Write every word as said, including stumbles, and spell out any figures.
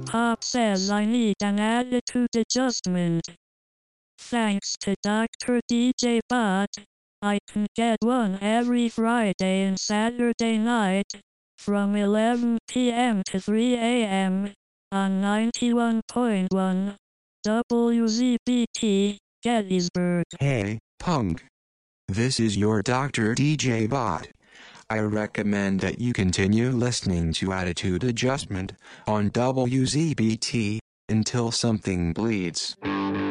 Pop says I need an attitude adjustment. Thanks to Doctor D J Bot, I can get one every Friday and Saturday night, from eleven p m to three a m, on ninety-one point one W Z B T, Gettysburg. Hey, punk. This is your Doctor D J Bot. I recommend that you continue listening to Attitude Adjustment on W Z B T until something bleeds.